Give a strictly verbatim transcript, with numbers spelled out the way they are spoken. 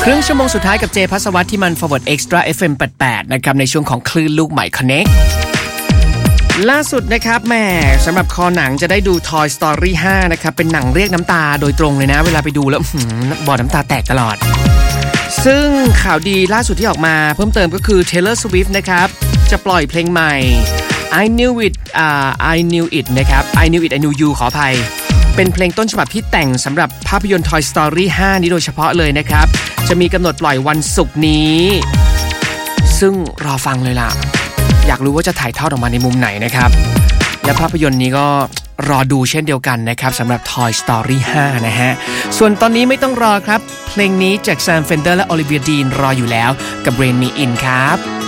ครึ่งชั่วโมงสุดท้ายกับเจพัสวัฒน์ที่มัน Forward Extra เอฟ เอ็ม แปดสิบแปดนะครับในช่วงของคลื่นลูกใหม่ Connect ล่าสุดนะครับแม่สำหรับคอหนังจะได้ดู Toy Story ห้านะครับเป็นหนังเรียกน้ำตาโดยตรงเลยนะเวลาไปดูแล้วบ่อน้ำตาแตกตลอดซึ่งข่าวดีล่าสุดที่ออกมาเพิ่มเติมก็คือ Taylor Swift นะครับจะปล่อยเพลงใหม่ I Knew It อ่า I Knew It นะครับ I Knew It I Knew You ขออภัยเป็นเพลงต้นฉบับที่แต่งสำหรับภาพยนตร์ Toy Story ห้านี้โดยเฉพาะเลยนะครับจะมีกำหนดปล่อยวันศุกร์นี้ซึ่งรอฟังเลยล่ะอยากรู้ว่าจะถ่ายทอดออกมาในมุมไหนนะครับและภาพยนตร์นี้ก็รอดูเช่นเดียวกันนะครับสำหรับ Toy Story ห้านะฮะส่วนตอนนี้ไม่ต้องรอครับเพลงนี้จาก Sam Fender และ Olivia Dean รออยู่แล้วกับ Rain Me In ครับ